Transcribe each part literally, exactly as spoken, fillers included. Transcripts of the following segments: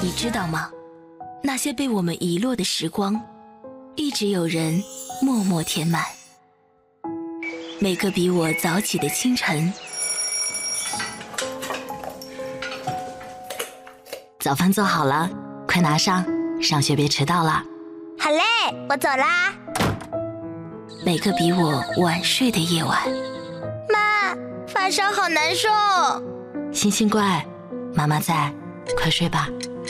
你知道吗？那些被我们遗落的时光，一直有人默默填满。每个比我早起的清晨，早饭做好了，快拿上，上学别迟到了。 好嘞，我走啦。 每个比我晚睡的夜晚， 妈，发烧好难受。 星星乖，妈妈在，快睡吧。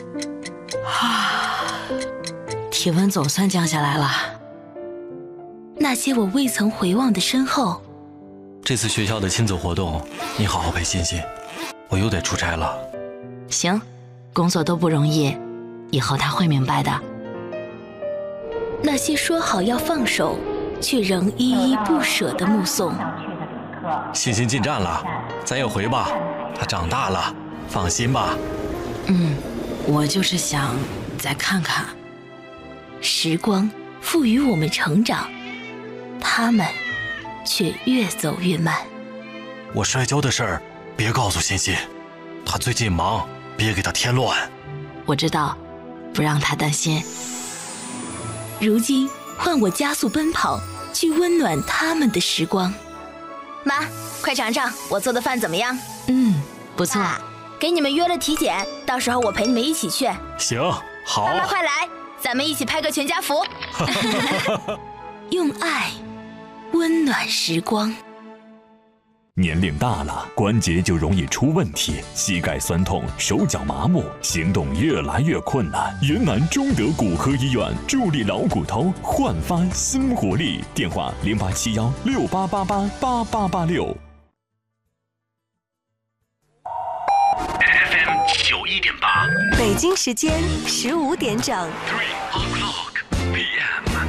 啊，体温总算降下来了。那些我未曾回望的身后， 这次学校的亲子活动，你好好陪欣欣，我又得出差了。 行，工作都不容易，以后他会明白的。那些说好要放手，却仍依依不舍的目送。 欣欣进站了，咱也回吧，她长大了，放心吧。 嗯，我就是想再看看。时光赋予我们成长，他们却越走越慢。 我摔跤的事儿别告诉欣欣，她最近忙，别给她添乱。 我知道，不让她担心。如今换我加速奔跑，去温暖他们的时光。 妈，快尝尝我做的饭怎么样？ 嗯，不错。 啊，给你们约了体检，到时候我陪你们一起去。 行，好。 妈妈快来，咱们一起拍个全家福。 用爱温暖时光。 年龄大了，关节就容易出问题，膝盖酸痛，手脚麻木，行动越来越困难。云南中德骨科医院助力老骨头，焕发新活力。电话零八七幺六八八八八八八六。 F M 九一点八， 北京时间十五点整。 Three o'clock P M。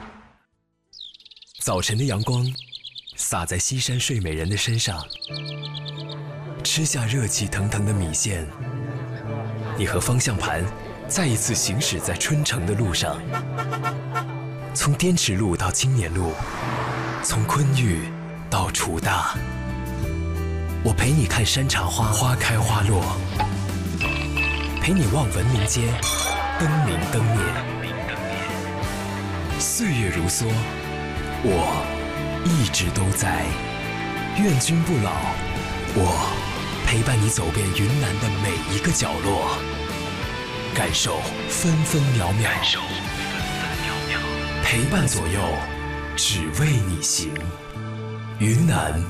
早晨的阳光洒在西山睡美人的身上，吃下热气腾腾的米线，你和方向盘再一次行驶在春城的路上，从滇池路到青年路，从昆玉到楚大，我陪你看山茶花花开花落，陪你望文明街灯明灯灭，岁月如梭，我一直都在，愿君不老。我陪伴你走遍云南的每一个角落，感受分分秒秒，感受分分秒秒，陪伴左右，只为你行。云南